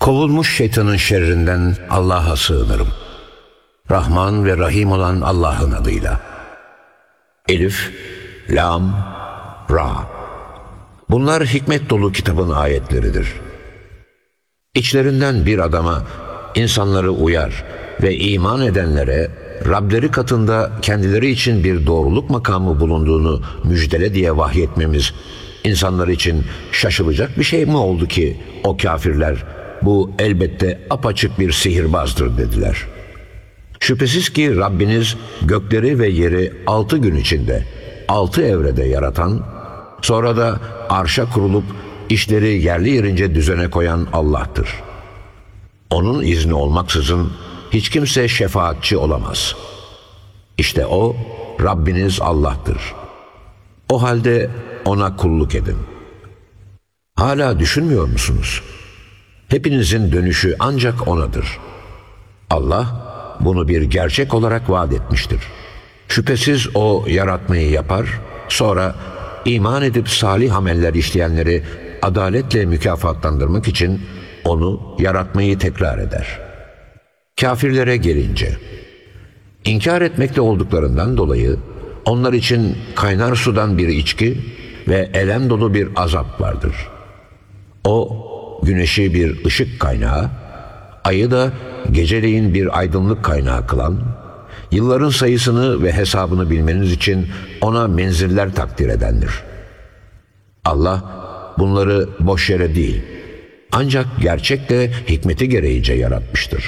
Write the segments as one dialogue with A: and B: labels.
A: Kovulmuş şeytanın şerrinden Allah'a sığınırım. Rahman ve Rahim olan Allah'ın adıyla. Elif, Lam, Ra. Bunlar hikmet dolu kitabın ayetleridir. İçlerinden bir adama insanları uyar ve iman edenlere Rableri katında kendileri için bir doğruluk makamı bulunduğunu müjdele diye vahyetmemiz insanlar için şaşılacak bir şey mi oldu ki o kafirler bu elbette apaçık bir sihirbazdır dediler. Şüphesiz ki Rabbiniz gökleri ve yeri 6 gün içinde 6 evrede yaratan, sonra da arşa kurulup işleri yerli yerince düzene koyan Allah'tır. Onun izni olmaksızın hiç kimse şefaatçi olamaz. İşte o Rabbiniz Allah'tır. O halde ona kulluk edin. Hala düşünmüyor musunuz? Hepinizin dönüşü ancak O'nadır. Allah bunu bir gerçek olarak vaat etmiştir. Şüphesiz O yaratmayı yapar, sonra iman edip salih ameller işleyenleri adaletle mükafatlandırmak için onu yaratmayı tekrar eder. Kafirlere gelince, inkar etmekte olduklarından dolayı onlar için kaynar sudan bir içki ve elem dolu bir azap vardır. O, güneşi bir ışık kaynağı, ayı da geceleyin bir aydınlık kaynağı kılan, yılların sayısını ve hesabını bilmeniz için ona menziller takdir edendir. Allah bunları boş yere değil, ancak gerçekle hikmeti gereğince yaratmıştır.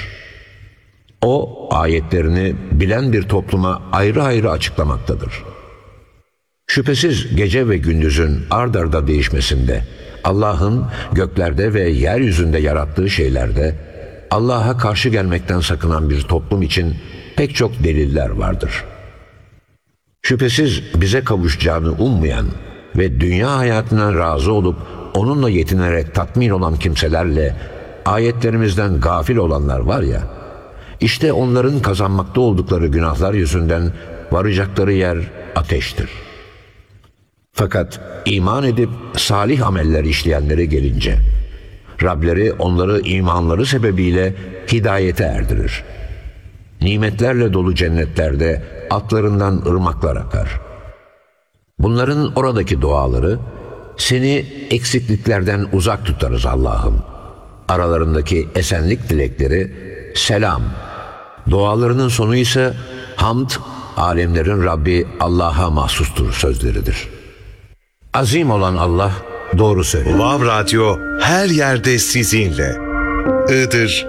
A: O ayetlerini bilen bir topluma ayrı ayrı açıklamaktadır. Şüphesiz gece ve gündüzün ard arda değişmesinde, Allah'ın göklerde ve yeryüzünde yarattığı şeylerde Allah'a karşı gelmekten sakınan bir toplum için pek çok deliller vardır. Şüphesiz bize kavuşacağını ummayan ve dünya hayatına razı olup onunla yetinerek tatmin olan kimselerle ayetlerimizden gafil olanlar var ya, işte onların kazanmakta oldukları günahlar yüzünden varacakları yer ateştir. Fakat iman edip salih ameller işleyenlere gelince, Rableri onları imanları sebebiyle hidayete erdirir. Nimetlerle dolu cennetlerde altlarından ırmaklar akar. Bunların oradaki duaları, seni eksikliklerden uzak tutarız Allah'ım. Aralarındaki esenlik dilekleri, selam. Dualarının sonu ise hamd, alemlerin Rabbi Allah'a mahsustur sözleridir. Azim olan Allah doğru söylüyor.
B: Vav Radyo her yerde sizinle. Iğdır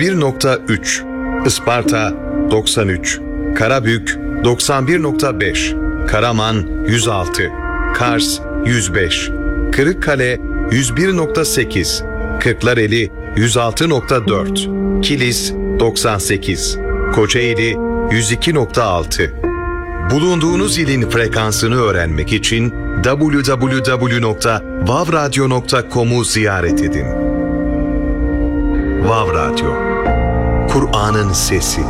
B: 101.3, Isparta 93, Karabük 91.5, Karaman 106, Kars 105, Kırıkkale 101.8, Kırklareli 106.4, Kilis 98, Kocaeli 102.6. Bulunduğunuz ilin frekansını öğrenmek için www.vavradyo.com'u ziyaret edin. Vav Radyo, Kur'an'ın sesi.